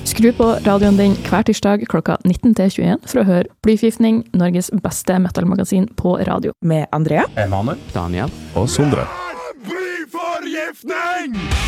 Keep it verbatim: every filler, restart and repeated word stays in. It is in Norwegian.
Skru på radioen din hver tirsdag klokka nitten til tjueen for å høre Blyforgiftning, Norges beste metalmagasin på radio. Med Andrea, Emanuel, Daniel og Sondre. Blyforgiftning!